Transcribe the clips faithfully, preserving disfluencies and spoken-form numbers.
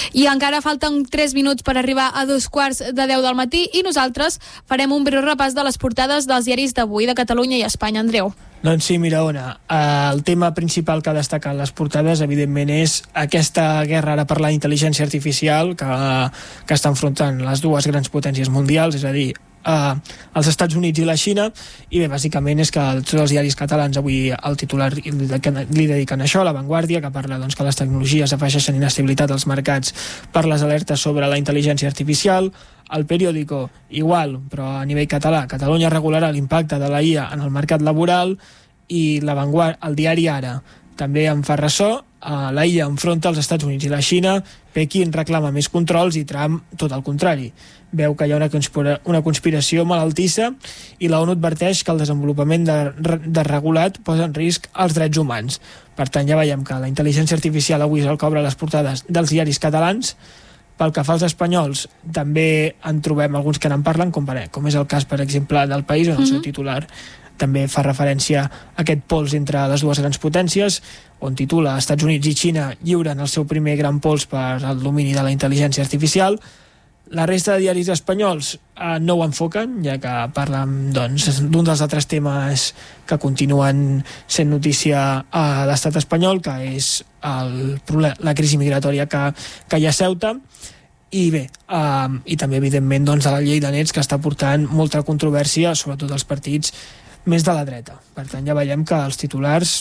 I encara falten tres minuts per arribar a dos quarts de deu del matí i nosaltres farem un breu repàs de les portades dels diaris d'avui de Catalunya i Espanya. Andreu. Doncs sí, mira, Ona, el tema principal que ha destacat les portades, evidentment, és aquesta guerra ara per la intel·ligència artificial que, que està enfrontant les dues grans potències mundials, és a dir, eh, els Estats Units i la Xina, i bé, bàsicament és que tots els diaris catalans avui el titular li dediquen a això, La Vanguardia, que parla doncs, que les tecnologies afegeixen inestabilitat als mercats per les alertes sobre la intel·ligència artificial. El Periódico, igual, però a nivell català, Catalunya regularà l'impacte de la I A en el mercat laboral, i la Vanguard, el diari Ara també en fa ressò. Uh, la I A enfronta els Estats Units i la Xina, Pequín reclama més controls i Trump tot el contrari. Veu que hi ha una, conspira una conspiració malaltissa i la ONU adverteix que el desenvolupament de, de regulat posa en risc els drets humans. Per tant, ja veiem que la intel·ligència artificial avui és el que obre les portades dels diaris catalans. Pel que fa als espanyols, també en trobem alguns que n'en parlen, com, per, com és el cas, per exemple, del País, on el mm-hmm. seu titular també fa referència a aquest pols entre les dues grans potències, on titula Estats Units i Xina lliuren el seu primer gran pols per al domini de la intel·ligència artificial. La resta de diaris espanyols eh, no ho enfoquen, ja que parlen doncs, d'un dels altres temes que continuen sent notícia a l'estat espanyol, que és el, la crisi migratòria que, que hi ha a Ceuta. I bé, eh, i també evidentment doncs, a la llei de nets, que està portant molta controvèrsia, sobretot als partits més de la dreta. Per tant, ja veiem que els titulars,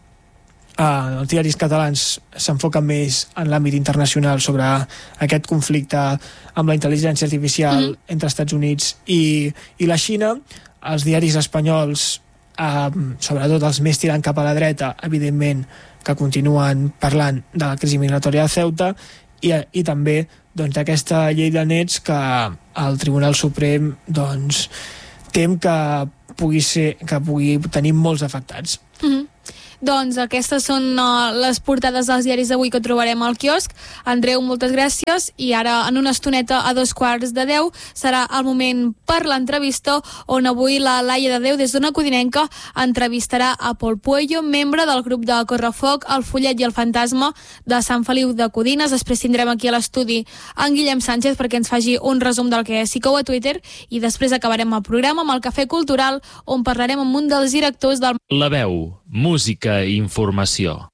eh, els diaris catalans s'enfoquen més en l'àmbit internacional sobre aquest conflicte amb la intel·ligència artificial mm-hmm. entre Estats Units i, i la Xina. Els diaris espanyols, eh, sobretot els més tirant cap a la dreta, evidentment que continuen parlant de la crisi migratòria de Ceuta, i, i també doncs, d'aquesta llei de nets que el Tribunal Suprem doncs, tem que pugui, ser, que pugui tenir molts afectats. Mm-hmm. Doncs aquestes són uh, les portades dels diaris d'avui que trobarem al quiosc. Andreu, moltes gràcies, i ara en una estoneta a dos quarts de deu serà el moment per l'entrevista, on avui la Laia de Déu des d'Ona Codinenca entrevistarà a Pol Puello, membre del grup de Correfoc, el Follet i el Fantasma de Sant Feliu de Codines. Després tindrem aquí a l'estudi en Guillem Sánchez perquè ens faci un resum del que s'hi cou a Twitter, i després acabarem el programa amb el Cafè Cultural, on parlarem amb un dels directors del... La Veu, música i informació.